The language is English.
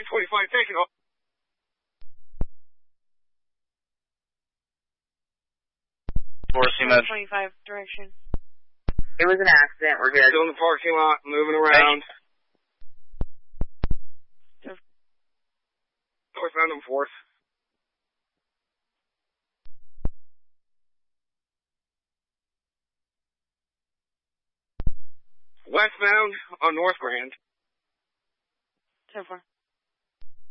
925, taking off. Forcing that. 25 direction. It was an accident. We're good. Still in the parking lot, moving around. Northbound and 4th. Westbound on North Grand. 10-4.